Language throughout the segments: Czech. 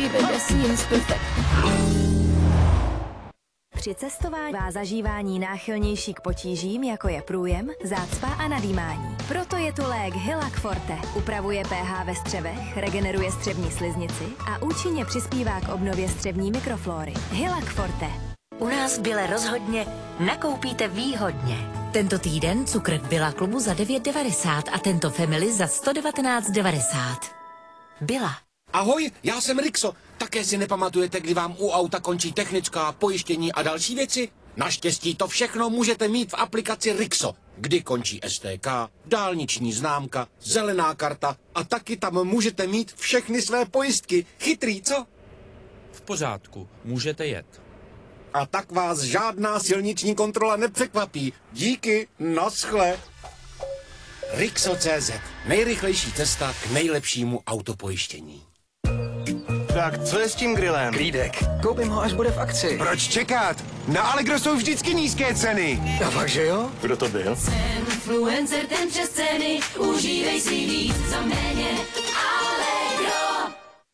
Liebe des Jens perfekt. Při cestování a zažívání náchylnější k potížím, jako je průjem, zácpa a nadýmání. Proto je tu lék Hylac Forte. Upravuje pH ve střevech, regeneruje střevní sliznici a účinně přispívá k obnově střevní mikroflóry. Hylac Forte. U nás v Bile rozhodně nakoupíte výhodně. Tento týden cukr v Billa klubu za 9,90 a tento Family za 119,90. Billa. Ahoj, já jsem Rixo. Také si nepamatujete, kdy vám u auta končí technická, pojištění a další věci? Naštěstí to všechno můžete mít v aplikaci Rixo, kdy končí STK, dálniční známka, zelená karta a taky tam můžete mít všechny své pojistky. Chytrý, co? V pořádku, můžete jet. A tak vás žádná silniční kontrola nepřekvapí. Díky, naschle. Rixo.cz. Nejrychlejší cesta k nejlepšímu autopojištění. Tak, co je s tím grillem? Klídek. Koupím ho, až bude v akci. Proč čekat? Na Allegro jsou vždycky nízké ceny. A fakt, že jo? Kdo to byl? Influencer ten přes ceny, užívej si víc za méně. Allegro.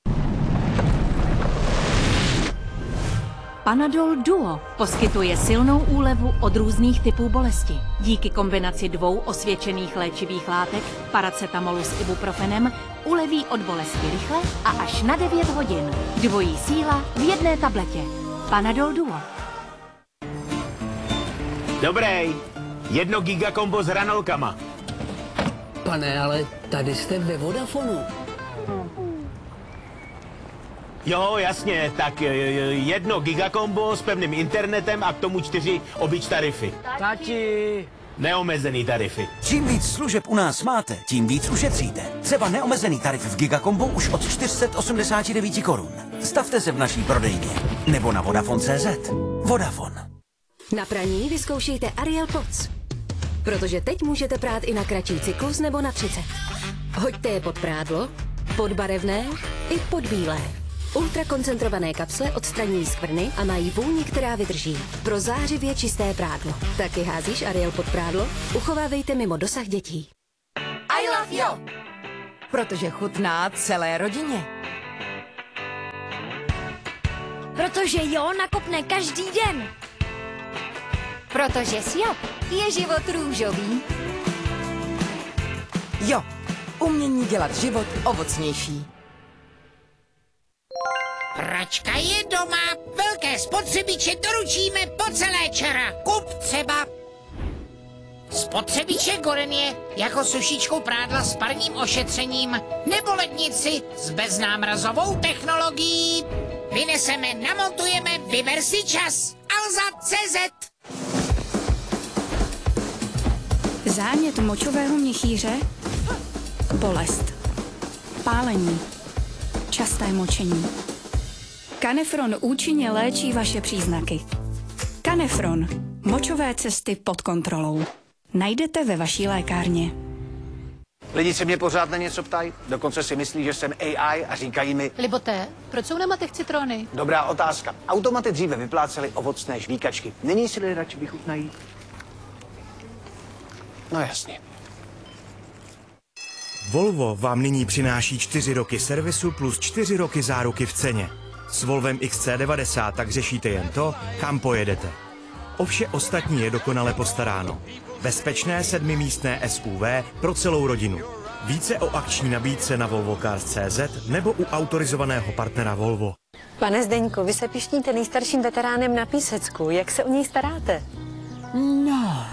Panadol Duo poskytuje silnou úlevu od různých typů bolesti. Díky kombinaci 2 osvědčených léčivých látek, paracetamolu s ibuprofenem, uleví od bolesti rychle a až na 9 hodin. Dvojí síla v jedné tabletě. Panadol Duo. Dobrý. 1 gigakombo s hranolkama. Pane, ale tady jste ve Vodafonu. Jo, jasně, tak 1 gigakombo s pevným internetem a k tomu 4 obyč tarify. Tati. Neomezený tarify. Čím víc služeb u nás máte, tím víc ušetříte. Třeba neomezený tarif v Gigakombo už od 489 korun. Stavte se v naší prodejně. Nebo na Vodafone.cz. Vodafone. Na praní vyzkoušejte Ariel Pods. Protože teď můžete prát i na kratší cyklus nebo na 30. Hoďte je pod prádlo, pod barevné i pod bílé. Ultrakoncentrované kapsle odstraňují skvrny a mají vůni, která vydrží. Pro zářivě čisté prádlo. Taky házíš Ariel pod prádlo? Uchovávejte mimo dosah dětí. I love you. Protože chutná celé rodině. Protože jo nakopne každý den. Protože Siop je život růžový. Jo, umění dělat život ovocnější. Pračka je doma, velké spotřebiče doručíme po celé čara. Kup třeba spotřebiče Gorenie jako sušičku prádla s parním ošetřením nebo lednici s beznámrazovou technologií. Vyneseme, namontujeme, vyber si čas. Alza.cz. Zánět močového měchýře, bolest, pálení, časté močení. Kanefron účinně léčí vaše příznaky. Kanefron. Močové cesty pod kontrolou. Najdete ve vaší lékárně. Lidi se mě pořád na něco ptají, dokonce si myslí, že jsem AI a říkají mi... Liboté, proč jsou na matech citrony? Dobrá otázka. Automaty dříve vyplácely ovocné žvíkačky. Nyní si lidé radši vychutnají. No jasně. Volvo vám nyní přináší 4 roky servisu plus 4 roky záruky v ceně. S Volvem XC90 tak řešíte jen to, kam pojedete. O vše ostatní je dokonale postaráno. Bezpečné 7místné SUV pro celou rodinu. Více o akční nabídce na volvocars.cz nebo u autorizovaného partnera Volvo. Pane Zdeňku, vy se pišníte nejstarším veteránem na Písecku. Jak se o něj staráte? No.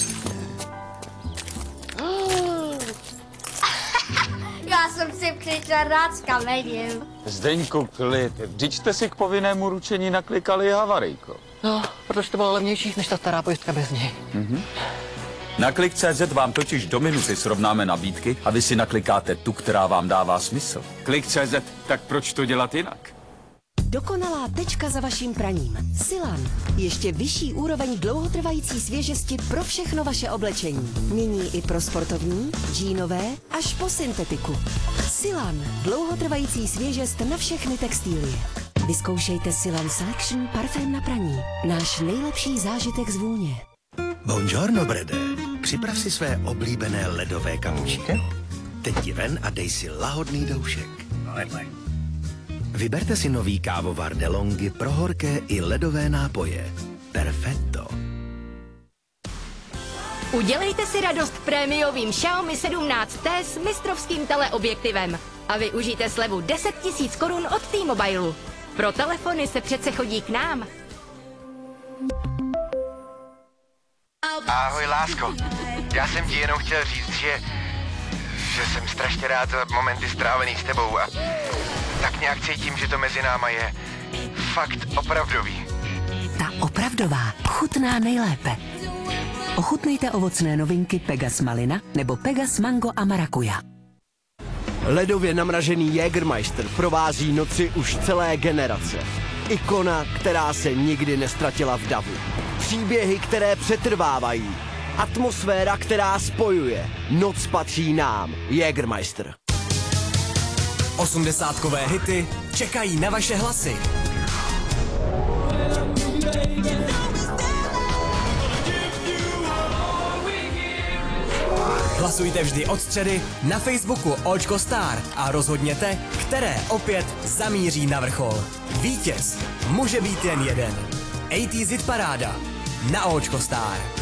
Já jsem si přišla rád s kamením. Zdeňku, klid. Vždyť jste si k povinnému ručení naklikali havarijko. No, protože to bylo levnější než ta stará pojistka bez něj. Na Klik.cz vám totiž do minuty srovnáme nabídky a vy si naklikáte tu, která vám dává smysl. Klik.cz, tak proč to dělat jinak? Dokonalá tečka za vaším praním. Silan. Ještě vyšší úroveň dlouhotrvající svěžesti pro všechno vaše oblečení. Nyní i pro sportovní, džínové až po syntetiku. Silan. Dlouhotrvající svěžest na všechny textilie. Vyzkoušejte Silan Selection parfém na praní. Náš nejlepší zážitek z vůně. Buongiorno, Brede. Připrav si své oblíbené ledové kapučino. Teď ti ven a dej si lahodný doušek. Vyberte si nový kávovar DeLonghi pro horké i ledové nápoje. Perfetto. Udělejte si radost prémiovým Xiaomi 17T s mistrovským teleobjektivem a využijte slevu 10 000 korun od T-Mobile. Pro telefony se přece chodí k nám. Ahoj, lásko. Já jsem ti jenom chtěl říct, že jsem strašně rád za momenty strávený s tebou a tak nějak cítím, že to mezi náma je fakt opravdový. Ta opravdová chutná nejlépe. Ochutnejte ovocné novinky Pegas Malina nebo Pegas Mango a Marakuja. Ledově namražený Jägermeister provází noci už celé generace. Ikona, která se nikdy nestratila v davu. Příběhy, které přetrvávají. Atmosféra, která spojuje. Noc patří nám. Jägermeister. 80kové hity čekají na vaše hlasy. Hlasujte vždy od středy na Facebooku Očko Star a rozhodněte, které opět zamíří na vrchol. Vítěz může být jen jeden. ATZ Paráda na Očko Star.